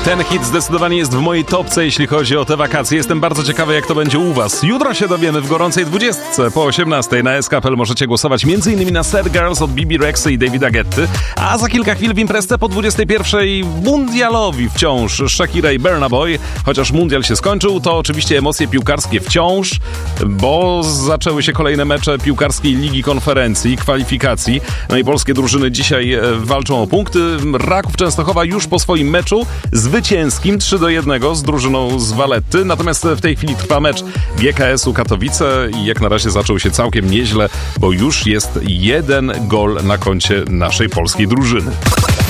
Ten hit zdecydowanie jest w mojej topce, jeśli chodzi o te wakacje. Jestem bardzo ciekawy, jak to będzie u was. Jutro się dowiemy w gorącej 20 po 18 na SK.pl możecie głosować m.in. na Sad Girls od Bibi Rexy i Davida Guetty, a za kilka chwil w imprezce po 21 mundialowi wciąż Shakira i Burna Boy. Chociaż mundial się skończył, to oczywiście emocje piłkarskie wciąż, bo zaczęły się kolejne mecze piłkarskiej Ligi Konferencji, kwalifikacji. No i polskie drużyny dzisiaj walczą o punkty. Raków Częstochowa już po swoim meczu zwycięskim 3-1 z drużyną z Valetty. Natomiast w tej chwili trwa mecz GKS-u Katowice i jak na razie zaczął się całkiem nieźle, bo już jest 1 gol na koncie naszej polskiej drużyny.